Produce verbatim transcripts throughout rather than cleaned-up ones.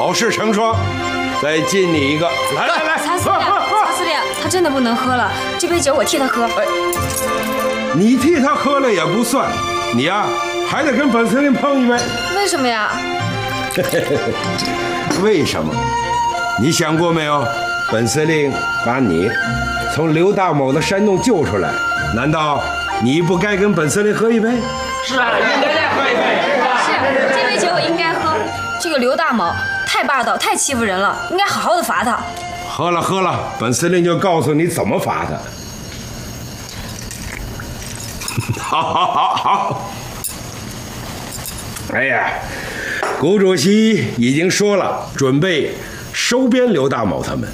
好事成双，再敬你一个。来来来， 曹司令，曹司令，他真的不能喝了，这杯酒我替他喝。哎， 你替他喝了也不算，你呀、啊、还得跟本司令碰一杯。 为什么呀？ 为什么？你想过没有？本司令把你从刘大某的山洞救出来，难道你不该跟本司令喝一杯？ 是啊，应该再喝一杯。 是，这杯酒我应该喝。这个刘大某太霸道，太欺负人了，应该好好的罚他。 喝了喝了，本司令就告诉你怎么罚他。好好好好。哎呀，谷主席已经说了，准备收编刘大某他们。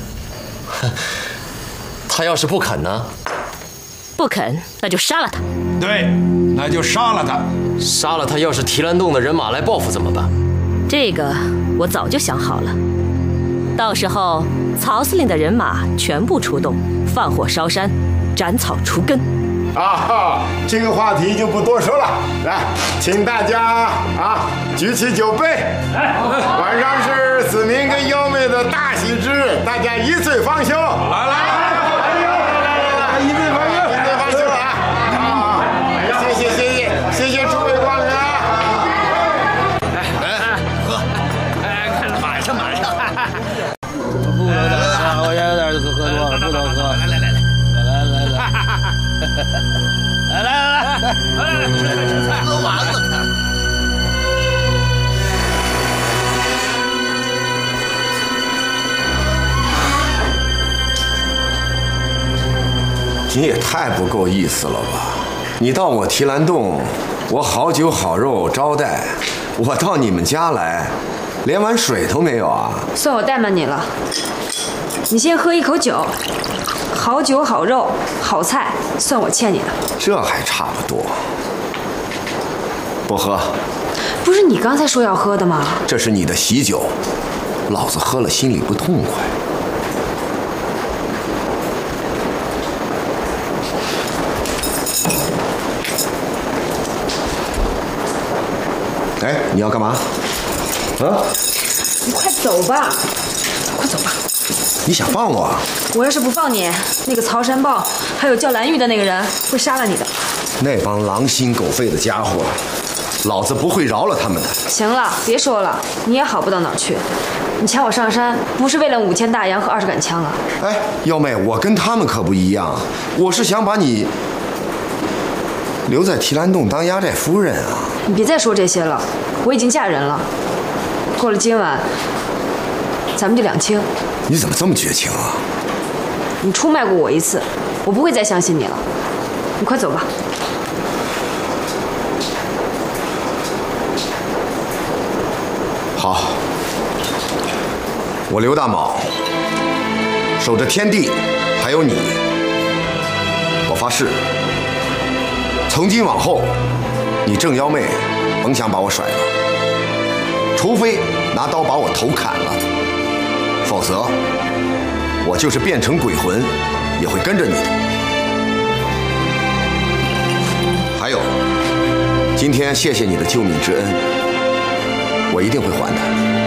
他要是不肯呢？ 不肯，那就杀了他。 对，那就杀了他。 杀了他，要是提篮洞的人马来报复怎么办？ 这个我早就想好了。到时候曹司令的人马全部出动，放火烧山，斩草除根。 啊，这个话题就不多说了。来，请大家啊举起酒杯。晚上是子民跟幺妹的大喜之日，大家一醉方休。来来来。一醉方休，一醉方休啊！啊，谢谢谢谢谢谢诸位光临啊！ 来来喝，哎，看马上马上，不能的，我有点喝多了，不能喝。来来来来来来来，来来来来来，吃菜吃菜，喝完了。 你也太不够意思了吧！你到我提篮洞，我好酒好肉招待；我到你们家来，连碗水都没有啊！ 算我怠慢你了。你先喝一口酒，好酒好肉好菜，算我欠你的。 这还差不多。不喝。 不是你刚才说要喝的吗？ 这是你的喜酒，老子喝了心里不痛快。哎，你要干嘛？啊？ 你快走吧，快走吧！ 你想放我？ 我要是不放你，那个曹山豹还有叫蓝玉的那个人会杀了你的。 那帮狼心狗肺的家伙，老子不会饶了他们的。 行了，别说了，你也好不到哪儿去。你抢我上山，不是为了五千大洋和二十杆枪啊！ 哎，幺妹，我跟他们可不一样，我是想把你留在提篮洞当压寨夫人啊！ 你别再说这些了，我已经嫁人了。过了今晚，咱们就两清。 你怎么这么绝情啊？ 你出卖过我一次，我不会再相信你了。你快走吧。 好，我刘大卯守着天地，还有你，我发誓，从今往后，你郑幺妹甭想把我甩了，除非拿刀把我头砍了，否则我就是变成鬼魂也会跟着你的。还有，今天谢谢你的救命之恩，我一定会还的。